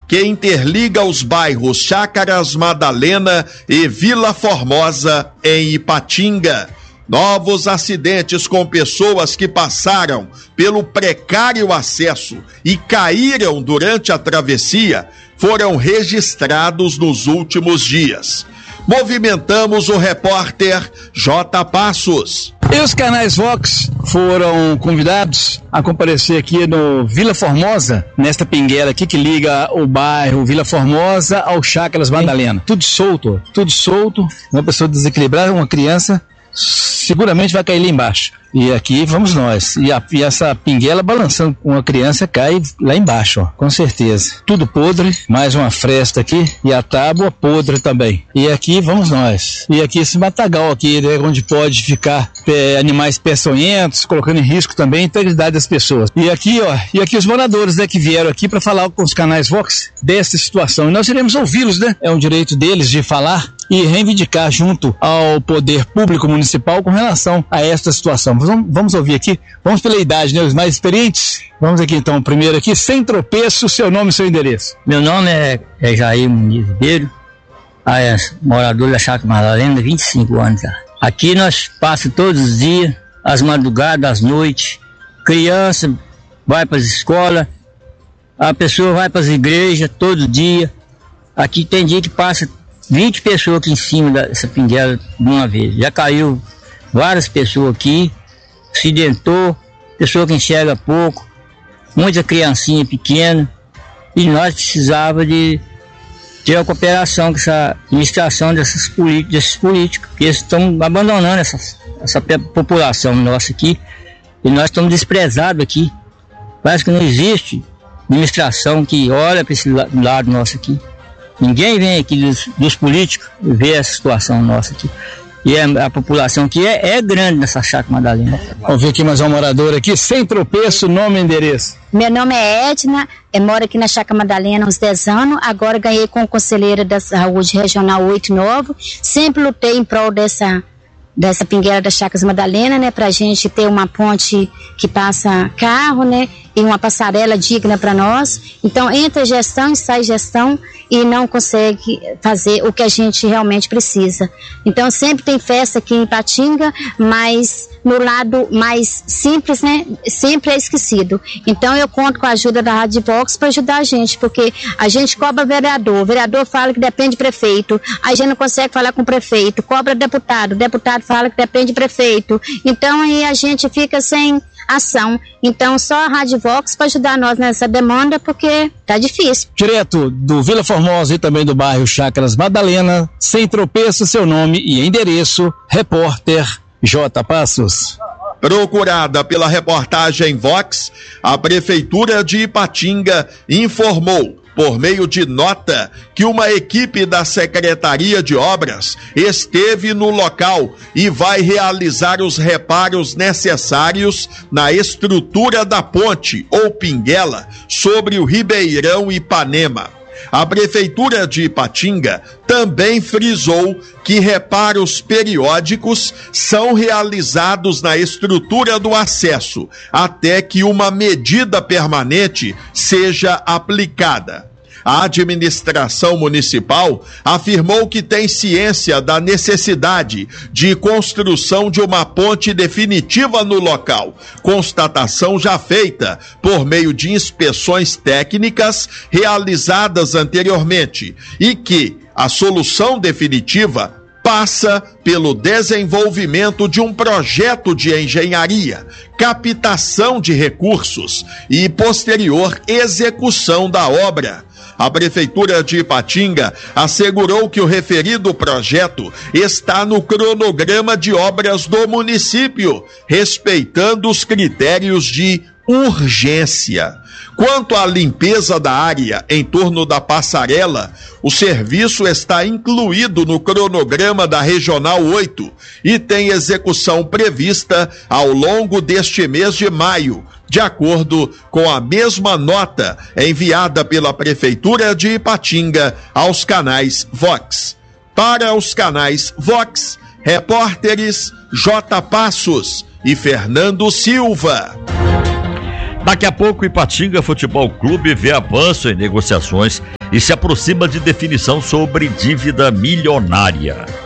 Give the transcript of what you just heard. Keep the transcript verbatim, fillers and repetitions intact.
que interliga os bairros Chácaras Madalena e Vila Formosa, em Ipatinga. Novos acidentes com pessoas que passaram pelo precário acesso e caíram durante a travessia foram registrados nos últimos dias. Movimentamos o repórter J. Passos. E os canais Vox foram convidados a comparecer aqui no Vila Formosa, nesta pinguela aqui que liga o bairro Vila Formosa ao Chácaras Madalena. Tudo solto, tudo solto, uma pessoa desequilibrada, uma criança, seguramente vai cair lá embaixo. E aqui vamos nós. E, a, e essa pinguela balançando com uma criança cai lá embaixo, ó, com certeza. Tudo podre, mais uma fresta aqui e a tábua podre também. E aqui vamos nós. E aqui esse matagal aqui, né, onde pode ficar é, animais peçonhentos, colocando em risco também a integridade das pessoas. E aqui, ó, e aqui os moradores, né, que vieram aqui para falar com os canais Vox dessa situação. E nós iremos ouvi-los, né? É um direito deles de falar e reivindicar junto ao poder público municipal com relação a esta situação. Vamos, vamos ouvir aqui, vamos pela idade, né, os mais experientes. Vamos aqui então, primeiro aqui, sem tropeço, seu nome e seu endereço. Meu nome é, é Jair Muniz Ribeiro, é morador da Chácara Madalena, vinte e cinco anos já. Aqui nós passamos todos os dias, as madrugadas, as noites, criança vai para as escolas, a pessoa vai para as igrejas todo dia. Aqui tem dia que passa vinte pessoas aqui em cima dessa pinguela de uma vez. Já caiu várias pessoas aqui, acidentou, pessoa que enxerga pouco, muita criancinha pequena, e nós precisávamos de ter a cooperação com essa administração dessas políticos, desses políticos, porque eles estão abandonando essa, essa população nossa aqui, e nós estamos desprezados aqui. Parece que não existe administração que olha para esse lado nosso aqui. Ninguém vem aqui dos, dos políticos ver essa situação nossa aqui. E a, a população aqui é, é grande nessa Chácara Madalena. Vamos ver aqui mais um morador aqui, sem tropeço, nome e endereço. Meu nome é Edna, eu moro aqui na Chácara Madalena há uns dez anos, agora ganhei como conselheira da saúde regional oito nove, sempre lutei em prol dessa, dessa pinguela da Chácara Madalena, né, pra gente ter uma ponte que passa carro, né, e uma passarela digna para nós. Então entra gestão e sai gestão e não consegue fazer o que a gente realmente precisa. Então sempre tem festa aqui em Ipatinga, mas no lado mais simples, né, sempre é esquecido. Então eu conto com a ajuda da Rádio Vox para ajudar a gente, porque a gente cobra vereador, o vereador fala que depende de prefeito, a gente não consegue falar com o prefeito, cobra deputado, o deputado fala que depende de prefeito, então aí a gente fica sem ação. Então só a Rádio Vox para ajudar nós nessa demanda, porque tá difícil. Direto do Vila Formosa e também do bairro Chácaras Madalena, sem tropeço, seu nome e endereço, repórter J. Passos. Procurada pela reportagem Vox, a Prefeitura de Ipatinga informou, por meio de nota, que uma equipe da Secretaria de Obras esteve no local e vai realizar os reparos necessários na estrutura da ponte ou pinguela sobre o Ribeirão Ipanema. A Prefeitura de Ipatinga também frisou que reparos periódicos são realizados na estrutura do acesso até que uma medida permanente seja aplicada. A administração municipal afirmou que tem ciência da necessidade de construção de uma ponte definitiva no local, constatação já feita por meio de inspeções técnicas realizadas anteriormente, e que a solução definitiva passa pelo desenvolvimento de um projeto de engenharia, captação de recursos e posterior execução da obra. A Prefeitura de Ipatinga assegurou que o referido projeto está no cronograma de obras do município, respeitando os critérios de urgência. Quanto à limpeza da área em torno da passarela, o serviço está incluído no cronograma da Regional oito e tem execução prevista ao longo deste mês de maio, de acordo com a mesma nota enviada pela Prefeitura de Ipatinga aos canais Vox. Para os canais Vox, repórteres J. Passos e Fernando Silva. Daqui a pouco, Ipatinga Futebol Clube vê avanço em negociações e se aproxima de definição sobre dívida milionária.